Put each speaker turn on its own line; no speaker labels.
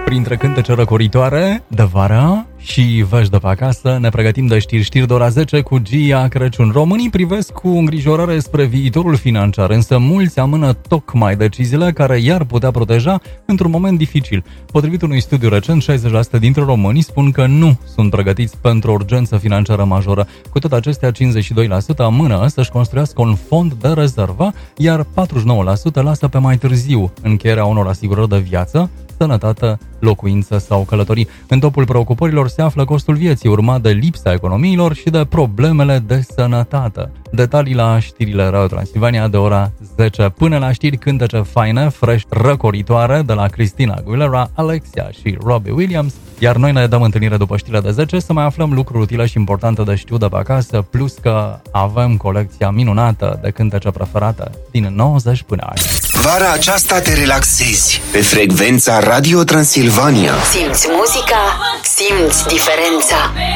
Printre cântece răcoritoare de vară și vești de pe acasă, ne pregătim de știri de ora 10 cu Gia Crăciun. Românii privesc cu îngrijorare spre viitorul financiar, însă mulți amână tocmai deciziile care i-ar putea proteja într-un moment dificil. Potrivit unui studiu recent, 60% dintre români spun că nu sunt pregătiți pentru o urgență financiară majoră. Cu toate acestea, 52% amână să-și construiască un fond de rezervă, iar 49% lasă pe mai târziu încheierea unor asigurări de viață, sănătate, locuință sau călătorii. În topul preocupărilor se află costul vieții, urmat de lipsa economiilor și de problemele de sănătate. Detalii la știrile Radio Transilvania de ora 10. Până la știri, cântece faine, fresh, răcoritoare de la Christina Aguilera, Alexia și Robbie Williams. Iar noi ne dăm întâlnire după știrile de 10 să mai aflăm lucruri utile și importante de știut de pe acasă, plus că avem colecția minunată de cântece preferate din 90 până azi.
Vara aceasta te relaxezi pe frecvența Radio Transilvania.
Simți muzica, simți diferența.